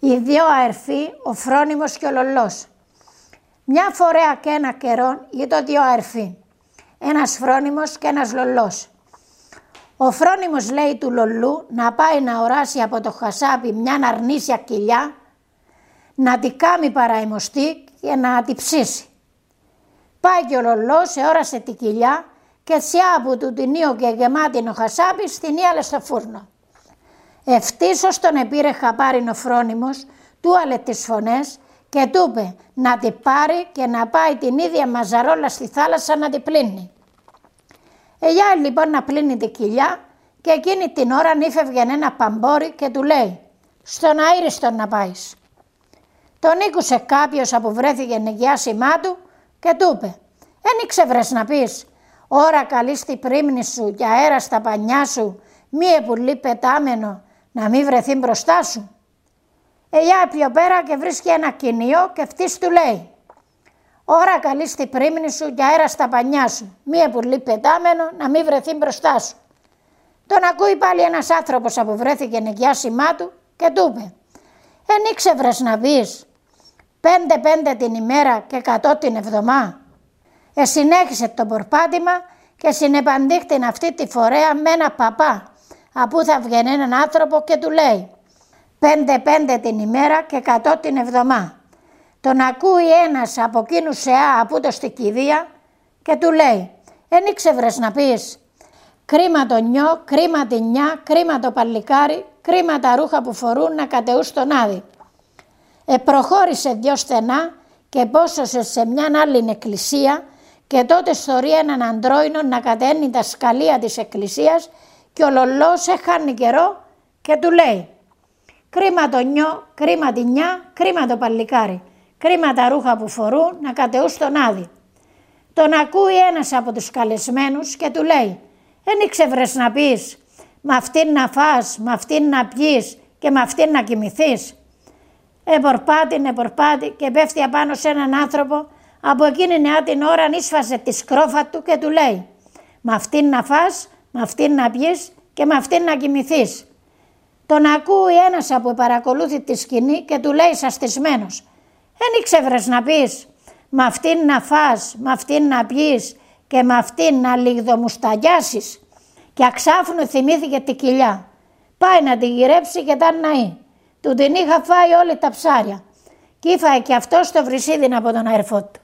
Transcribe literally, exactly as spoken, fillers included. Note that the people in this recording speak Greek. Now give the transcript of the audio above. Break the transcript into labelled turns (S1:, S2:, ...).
S1: Οι δύο αερφοί, ο Φρόνιμος και ο Λολός. Μια φορέα και ένα καιρό ήταν δύο αερφοί, ένας Φρόνιμος και ένας Λολός. Ο Φρόνιμος λέει του Λολού να πάει να οράσει από το χασάπι μια αρνήσια κοιλιά, να τη κάμει παραημωστή και να τη ψήσει. Πάει και ο Λολός, όρασε τη κοιλιά και τσιά που του την ίω και γεμάτη ο χασάπις την ίαλε στο φούρνο. Ευτύσσως τον επήρε χαπάριν ο Φρόνιμος, του άλε τις φωνές και του είπε να τη πάρει και να πάει την ίδια μαζαρόλα στη θάλασσα να τη πλύνει. Ελιά λοιπόν να πλύνει τη κοιλιά και εκείνη την ώρα νύφευγε ένα παμπόρι και του λέει «Στον αήριστον να πάεις». Τον ήκουσε κάποιος που βρέθηκε νοικιάσιμά του και του είπε «Εν ήξευρες να πεις, ώρα καλή στη πρίμνη σου και αέρα στα πανιά σου, μη επουλή πετάμενο να μην βρεθεί μπροστά σου». Ελιά πιο πέρα και βρίσκει ένα κοινιό και αυτής του λέει «Ώρα καλή στη πρίμνη σου και αέρα στα πανιά σου, μη επουλή πετάμενο να μην βρεθεί μπροστά σου». Τον ακούει πάλι ένας άνθρωπος που βρέθηκε νοικιάσιμά του και του είπε «Εν ήξευρες να πεις, πέντε πέντε την ημέρα και εκατό την εβδομά». Εσυνέχισε το πορπάτημα και συνεπαντήχτην αυτή τη φορέα με ένα παπά, απού θα βγαίνει έναν άνθρωπο και του λέει «Πέντε πέντε την ημέρα και εκατό την εβδομά». Τον ακούει ένας από εκείνους σεά από το στη κηδεία και του λέει «Εν ήξευρες να πεις, κρίμα το νιό, κρίμα τη νιά, κρίμα το παλικάρι, κρίμα τα ρούχα που φορούν να κατεούν στον άδη». Επροχώρησε δυο στενά και πόσωσε σε μιαν άλλη εκκλησία και τότε στορεί έναν αντρόινο να καταίνει τα σκαλία της εκκλησίας και ο Λολός έχανε καιρό και του λέει «Κρίμα το νιό, κρίμα τη νιά, κρίμα το παλικάρι, κρίμα τα ρούχα που φορούν να κατεούν στον άδη». Τον ακούει ένας από τους καλεσμένους και του λέει «Εν ήξευρες να πεις, μ' αυτήν να φας, μ' αυτήν να πιείς και μ' αυτήν να κοιμηθείς». Επορπάτη, επορπάτη και πέφτει απάνω σε έναν άνθρωπο, από εκείνη νεά την ώρα ίσφασε τη σκρόφα του και του λέει «Μ' αυτήν να φας, μ' αυτήν να πιείς και μ' αυτήν να κοιμηθείς». Τον ακούει ένας που παρακολούθει τη σκηνή και του λέει σαστισμένος «Εν ήξευρες να πεις, μ' αυτήν να φας, μ' αυτήν να πιείς και μ' αυτήν να λιγδομουσταγιάσεις». Και αξάφνου θυμήθηκε τη κοιλιά. Πάει να τη γυρέψει και τα ναεί. Του την είχα φάει όλη τα ψάρια. Κι ήφαε και αυτός το βρυσίδιν από τον αερφό του.